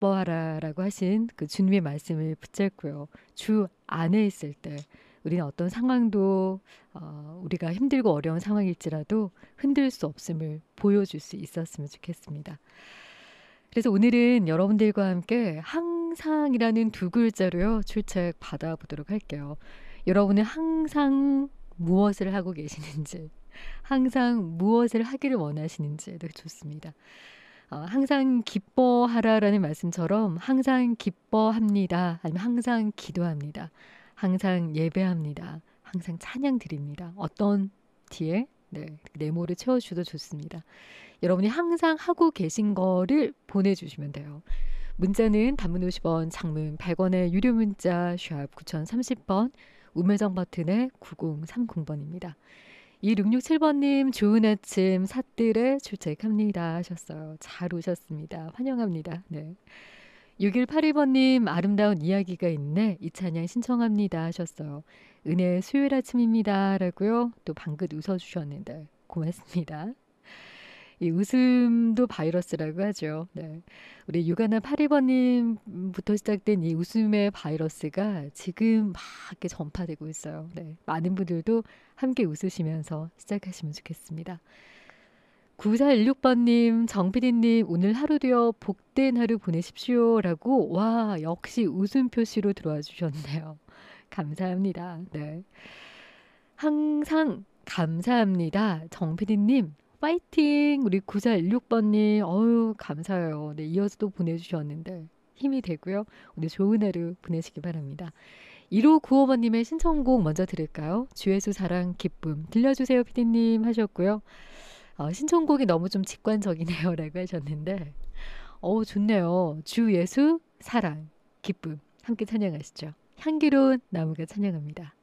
기뻐하라라고 하신 그 주님의 말씀을 붙잡고요. 주 안에 있을 때 우리는 어떤 상황도 우리가 힘들고 어려운 상황일지라도 흔들 수 없음을 보여줄 수 있었으면 좋겠습니다. 그래서 오늘은 여러분들과 함께 항상이라는 두 글자로요. 출첵 받아보도록 할게요. 여러분은 항상 무엇을 하고 계시는지, 항상 무엇을 하기를 원하시는지 좋습니다. 항상 기뻐하라라는 말씀처럼 항상 기뻐합니다. 아니면 항상 기도합니다. 항상 예배합니다. 항상 찬양 드립니다. 어떤 뒤에 네모를 채워주셔도 좋습니다. 여러분이 항상 하고 계신 거를 보내주시면 돼요. 문자는 단문 50원, 장문 100원의 유료 문자 샵 9030번, 우물정 버튼의 9030번입니다. 2667번님 좋은 아침 사뜰에 출첵합니다 하셨어요. 잘 오셨습니다. 환영합니다. 네. 6182번님 아름다운 이야기가 있네. 이 찬양 신청합니다 하셨어요. 은혜의 수요일 아침입니다 라고요. 또 방긋 웃어주셨는데 고맙습니다. 이 웃음도 바이러스라고 하죠. 네. 우리 6182번님부터 시작된 이 웃음의 바이러스가 지금 막 이렇게 전파되고 있어요. 네. 많은 분들도 함께 웃으시면서 시작하시면 좋겠습니다. 9416번님, 정PD님 오늘 하루도요 복된 하루 보내십시오 라고 와 역시 웃음 표시로 들어와 주셨네요. 감사합니다. 네. 항상 감사합니다. 정PD님 파이팅! 우리 9416번님 어유 감사해요. 네, 이어서 또 보내주셨는데 힘이 되고요. 오늘 좋은 하루 보내시기 바랍니다. 1595번님의 신청곡 먼저 들을까요? 주예수 사랑 기쁨 들려주세요 PD님 하셨고요. 신청곡이 너무 좀 직관적이네요 라고 하셨는데 좋네요. 주 예수 사랑 기쁨 함께 찬양하시죠. 향기로운 나무가 찬양합니다.